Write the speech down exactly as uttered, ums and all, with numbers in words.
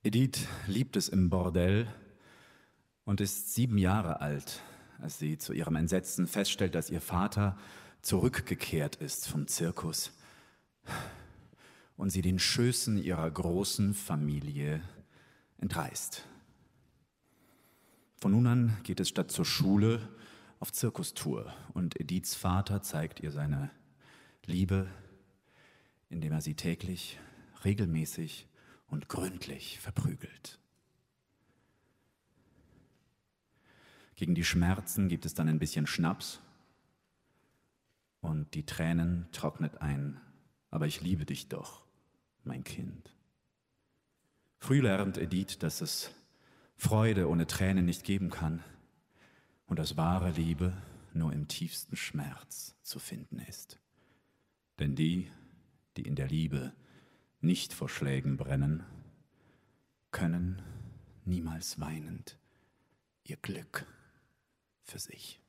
Edith liebt es im Bordell und ist sieben Jahre alt, als sie zu ihrem Entsetzen feststellt, dass ihr Vater zurückgekehrt ist vom Zirkus und sie den Schößen ihrer großen Familie entreißt. Von nun an geht es statt zur Schule auf Zirkustour und Ediths Vater zeigt ihr seine Liebe, indem er sie täglich, regelmäßig und gründlich verprügelt. Gegen die Schmerzen gibt es dann ein bisschen Schnaps und die Tränen trocknet ein. Aber ich liebe dich doch, mein Kind. Früh lernt Edith, dass es Freude ohne Tränen nicht geben kann und dass wahre Liebe nur im tiefsten Schmerz zu finden ist. Denn die, die in der Liebe nicht vor Schlägen brennen, können niemals weinend ihr Glück für sich.